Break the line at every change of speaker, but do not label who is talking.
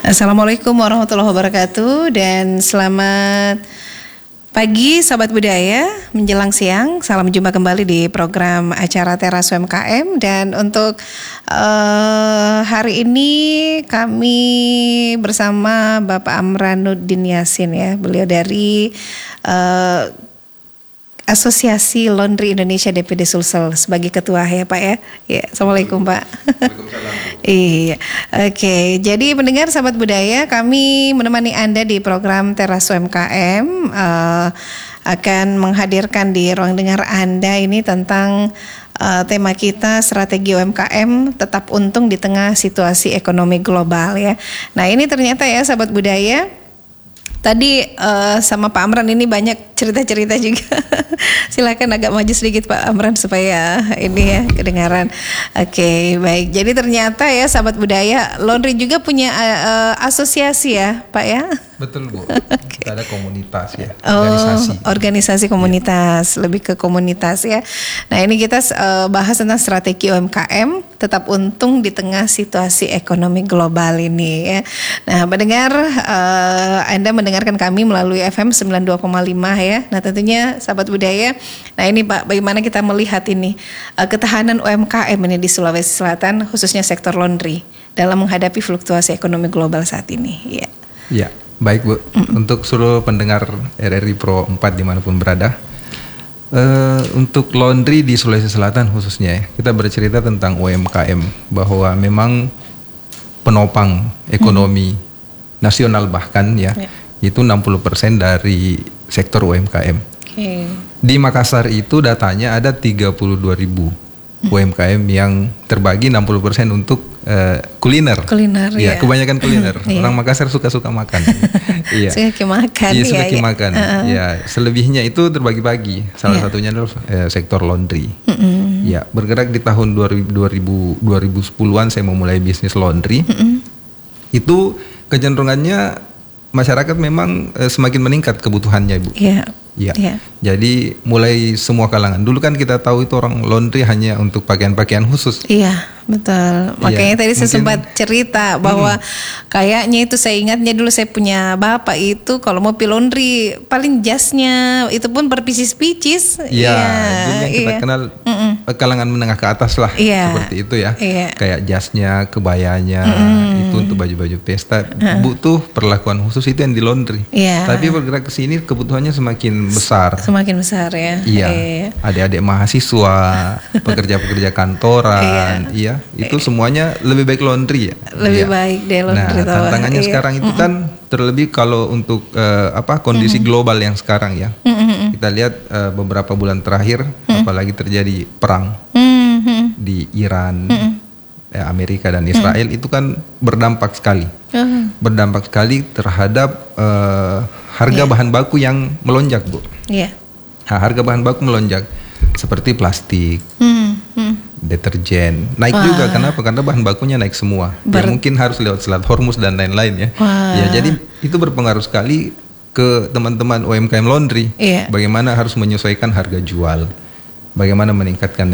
Assalamualaikum warahmatullahi wabarakatuh dan selamat pagi sahabat budaya menjelang siang. Salam jumpa kembali di program acara Teras UMKM dan untuk hari ini kami bersama Bapak Amranuddin Yasin ya. Beliau dari Asosiasi Laundry Indonesia DPD Sulsel sebagai ketua ya Pak ya. Ya, Assalamualaikum Pak.
Waalaikumsalam.
Iya, oke. Jadi pendengar sahabat budaya, kami menemani Anda di program Teras UMKM akan menghadirkan di ruang dengar Anda ini tentang tema kita strategi UMKM tetap untung di tengah situasi ekonomi global ya. Nah ini ternyata ya sahabat budaya. Tadi sama Pak Amran ini banyak cerita-cerita juga. Silakan agak maju sedikit Pak Amran supaya ini ya kedengaran. Oke, baik. Jadi ternyata ya sahabat budaya, laundry juga punya asosiasi ya, Pak ya?
Betul Bu.
Okay.
Kita ada komunitas ya.
Organisasi komunitas, lebih ke komunitas ya. Nah ini kita bahas tentang strategi UMKM tetap untung di tengah situasi ekonomi global ini ya. Nah mendengar Anda mendengarkan kami melalui FM 92,5 ya. Nah tentunya sahabat budaya. Nah ini Pak, bagaimana kita melihat ini ketahanan UMKM ini di Sulawesi Selatan khususnya sektor laundry dalam menghadapi fluktuasi ekonomi global saat ini ya.
Ya. Baik Bu, untuk seluruh pendengar RRI Pro 4 dimanapun berada, untuk laundry di Sulawesi Selatan khususnya ya, kita bercerita tentang UMKM bahwa memang penopang ekonomi nasional bahkan ya, itu 60% dari sektor UMKM.
Okay.
Di Makassar itu datanya ada 32.000 UMKM yang terbagi 60% untuk kuliner.
Kuliner ya.
Kebanyakan kuliner. Orang Makassar suka makan. Iya.
Suka makan.
Iya, suka makan. Ya, selebihnya itu terbagi-bagi. Salah satunya adalah sektor laundry. Ya, bergerak di tahun 2010-an saya memulai bisnis laundry. Itu kecenderungannya masyarakat memang semakin meningkat kebutuhannya, Bu.
Iya.
Ya, jadi mulai semua kalangan. Dulu kan kita tahu itu orang laundry hanya untuk pakaian-pakaian khusus.
Iya, betul. Makanya tadi saya sempat cerita bahwa kayaknya itu saya ingatnya dulu saya punya bapak itu kalau mau laundry paling jasnya itu pun berpicis-picis.
Iya, dulu yang kita kenal kalangan menengah ke atas lah, seperti itu ya. Kayak jasnya, kebayanya, itu untuk baju-baju pesta butuh perlakuan khusus itu yang di laundry. Tapi bergerak ke sini kebutuhannya semakin besar ya. Iya. Adik-adik mahasiswa, pekerja-pekerja kantoran, itu semuanya lebih baik laundry ya.
Lebih baik deh laundry.
Nah, tantangannya sekarang itu kan terlebih kalau untuk kondisi global yang sekarang ya. Kita lihat beberapa bulan terakhir apalagi terjadi perang di Iran, Amerika dan Israel itu kan berdampak sekali. Berdampak sekali terhadap harga bahan baku yang melonjak, Bu. Nah, harga bahan baku melonjak seperti plastik, deterjen naik juga. Kenapa? Karena bahan bakunya naik semua. Ya, mungkin harus lewat Selat Hormuz dan lain-lain ya. Ya, jadi itu berpengaruh sekali ke teman-teman UMKM laundry. Bagaimana harus menyesuaikan harga jual, bagaimana meningkatkan